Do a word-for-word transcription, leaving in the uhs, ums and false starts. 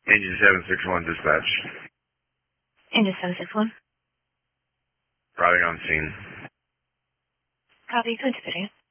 Engine seven six one dispatch. Engine seven six one. Arriving on scene. Copy, go to video.